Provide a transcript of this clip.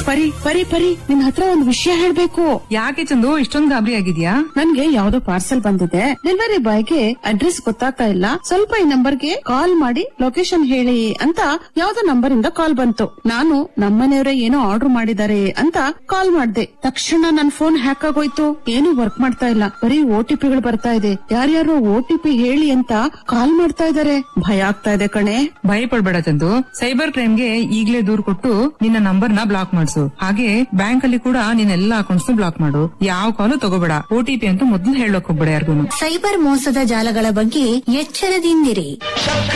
ಪರಿ ಪರಿ ಪರಿ ನಿನ್ ಹತ್ರ ಒಂದು ವಿಷಯ ಹೇಳ್ಬೇಕು. ಯಾಕೆ ಚಂದು ಇಷ್ಟೊಂದು ಗಾಬರಿ ಆಗಿದ್ಯಾ? ನನ್ಗೆ ಯಾವ್ದೋ ಪಾರ್ಸೆಲ್ ಬಂದಿದೆ. ಡೆಲಿವರಿ ಬಾಯ್ಗೆ ಅಡ್ರೆಸ್ ಗೊತ್ತಾಗ್ತಾ ಇಲ್ಲ. ಸ್ವಲ್ಪ ಈ ನಂಬರ್ಗೆ ಕಾಲ್ ಮಾಡಿ ಲೊಕೇಶನ್ ಹೇಳಿ ಅಂತ ಯಾವ್ದೋ ನಂಬರ್ ಇಂದ ಕಾಲ್ ಬಂತು. ನಾನು ನಮ್ಮನೆಯವರೇ ಏನೋ ಆರ್ಡರ್ ಮಾಡಿದ್ದಾರೆ ಅಂತ ಕಾಲ್ ಮಾಡ್ದೆ. ತಕ್ಷಣ ನನ್ ಫೋನ್ ಹ್ಯಾಕ್ ಆಗೋಯ್ತು. ಏನು ವರ್ಕ್ ಮಾಡ್ತಾ ಇಲ್ಲ. ಬರೀ OTPಗಳು ಬರ್ತಾ ಇದೆ. ಯಾರ್ಯಾರೋ OTP ಹೇಳಿ ಅಂತ ಕಾಲ್ ಮಾಡ್ತಾ ಇದಾರೆ. ಭಯ ಆಗ್ತಾ ಇದೆ ಕಣೆ. ಭಯ ಪಡ್ಬೇಡ ಚಂದು. ಸೈಬರ್ ಕ್ರೈಮ್ಗೆ ಈಗ್ಲೇ ದೂರ್ ಕೊಟ್ಟು ನಿನ್ನ ನಂಬರ್ ನ ಬ್ಲಾಕ್ ಮಾಡಿಸು. ಹಾಗೆ ಬ್ಯಾಂಕ್ ಅಲ್ಲಿ ಕೂಡ ನಿನ್ನ ಎಲ್ಲಾ ಅಕೌಂಟ್ಸ್ ಬ್ಲಾಕ್ ಮಾಡು. ಯಾವ ಕಾಲು ತಗೋಬೇಡ. OTP ಅಂತ ಮೊದಲು ಹೇಳಕ್ ಹೋಗ್ಬೇಡ ಯಾರಿಗೂ. ಸೈಬರ್ ಮೋಸದ ಜಾಲಗಳ ಬಗ್ಗೆ ಎಚ್ಚರದಿಂದಿರಿ.